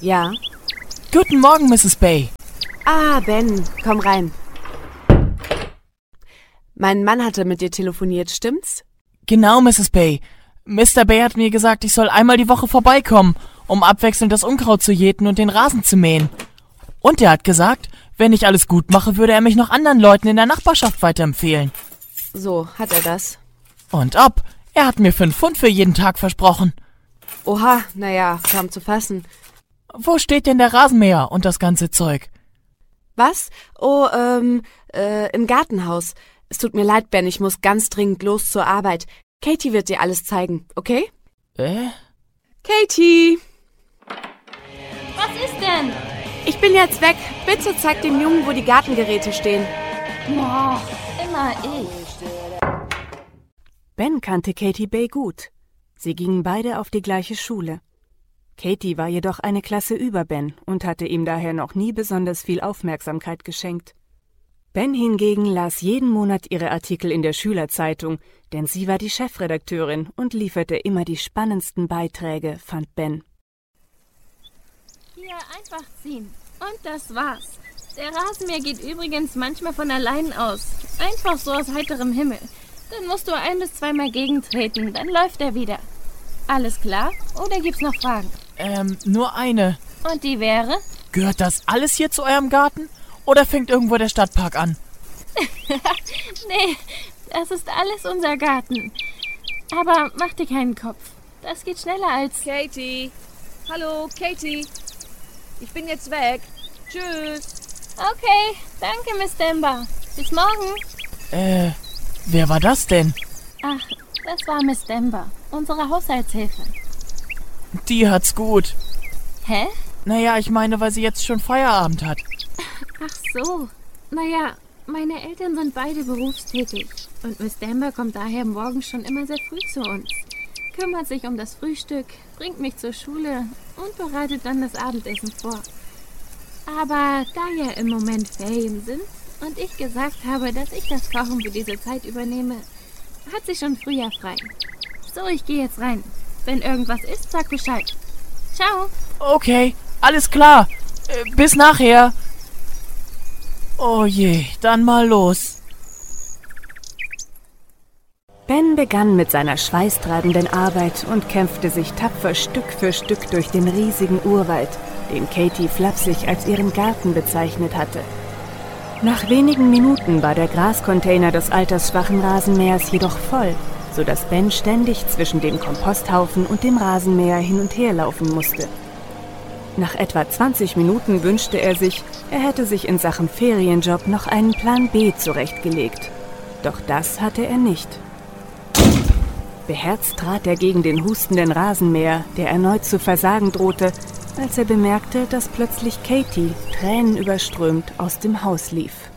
Ja. Guten Morgen, Mrs. Bay. Ah, Ben, komm rein. Mein Mann hatte mit dir telefoniert, stimmt's? Genau, Mrs. Bay. Mr. Bay hat mir gesagt, ich soll einmal die Woche vorbeikommen, um abwechselnd das Unkraut zu jäten und den Rasen zu mähen. Und er hat gesagt, wenn ich alles gut mache, würde er mich noch anderen Leuten in der Nachbarschaft weiterempfehlen. So, hat er das. Und ob? Er hat mir 5 Pfund für jeden Tag versprochen. Oha, naja, kaum zu fassen. Wo steht denn der Rasenmäher und das ganze Zeug? Was? Oh, im Gartenhaus. Es tut mir leid, Ben, ich muss ganz dringend los zur Arbeit. Katie wird dir alles zeigen, okay? Katie! Was ist denn? Ich bin jetzt weg. Bitte zeig dem Jungen, wo die Gartengeräte stehen. Boah, immer ich. Ben kannte Katie Bay gut. Sie gingen beide auf die gleiche Schule. Katie war jedoch eine Klasse über Ben und hatte ihm daher noch nie besonders viel Aufmerksamkeit geschenkt. Ben hingegen las jeden Monat ihre Artikel in der Schülerzeitung, denn sie war die Chefredakteurin und lieferte immer die spannendsten Beiträge, fand Ben. Hier einfach ziehen. Und das war's. Der Rasenmäher geht übrigens manchmal von allein aus. Einfach so aus heiterem Himmel. Dann musst du 1- bis 2-mal gegentreten, dann läuft er wieder. Alles klar? Oder gibt's noch Fragen? Nur eine. Und die wäre? Gehört das alles hier zu eurem Garten? Oder fängt irgendwo der Stadtpark an? Nee, das ist alles unser Garten. Aber mach dir keinen Kopf. Das geht schneller als... Katie! Hallo, Katie! Ich bin jetzt weg. Tschüss! Okay, danke, Miss Demba. Bis morgen. Wer war das denn? Ach, das war Miss Demba, unsere Haushaltshilfe. Die hat's gut. Hä? Naja, ich meine, weil sie jetzt schon Feierabend hat. Ach so. Naja, meine Eltern sind beide berufstätig. Und Miss Demba kommt daher morgens schon immer sehr früh zu uns. Kümmert sich um das Frühstück, bringt mich zur Schule und bereitet dann das Abendessen vor. Aber da ja im Moment Ferien sind und ich gesagt habe, dass ich das Kochen für diese Zeit übernehme, hat sie schon früher frei. So, ich gehe jetzt rein. Wenn irgendwas ist, sag Bescheid. Ciao. Okay, alles klar. Bis nachher. Oh je, dann mal los. Ben begann mit seiner schweißtreibenden Arbeit und kämpfte sich tapfer Stück für Stück durch den riesigen Urwald, den Katie flapsig als ihren Garten bezeichnet hatte. Nach wenigen Minuten war der Grascontainer des altersschwachen Rasenmähers jedoch voll, sodass Ben ständig zwischen dem Komposthaufen und dem Rasenmäher hin und her laufen musste. Nach etwa 20 Minuten wünschte er sich, er hätte sich in Sachen Ferienjob noch einen Plan B zurechtgelegt. Doch das hatte er nicht. Beherzt trat er gegen den hustenden Rasenmäher, der erneut zu versagen drohte, als er bemerkte, dass plötzlich Katie, tränenüberströmt, aus dem Haus lief.